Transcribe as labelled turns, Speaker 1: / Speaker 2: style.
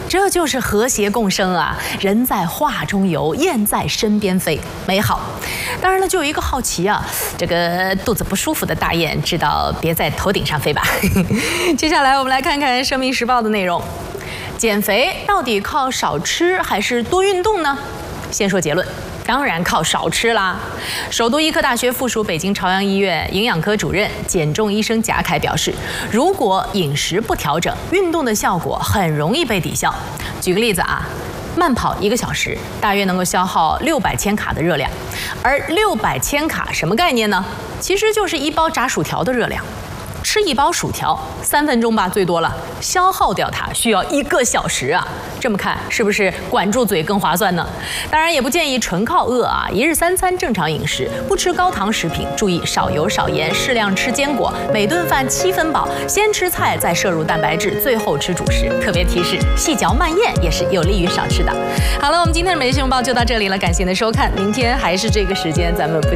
Speaker 1: 这就是和谐共生啊！人在画中游，雁在身边飞，美好。当然了，就有一个好奇啊，这个肚子不舒服的大雁，知道别在头顶上飞吧？接下来我们来看看《生命时报》的内容：减肥到底靠少吃还是多运动呢？先说结论。当然靠少吃啦！首都医科大学附属北京朝阳医院营养科主任、减重医生贾凯表示，如果饮食不调整，运动的效果很容易被抵消。举个例子啊，慢跑1个小时，大约能够消耗600千卡的热量，而600千卡什么概念呢？其实就是1包炸薯条的热量。吃1包薯条3分钟吧，最多了，消耗掉它需要1个小时啊！这么看是不是管住嘴更划算呢？当然也不建议纯靠饿啊，1日3餐正常饮食，不吃高糖食品，注意少油少盐，适量吃坚果，每顿饭7分饱，先吃菜再摄入蛋白质，最后吃主食。特别提示，细嚼慢咽也是有利于少吃的。好了，我们今天的每日新闻报就到这里了，感谢您的收看，明天还是这个时间，咱们不见。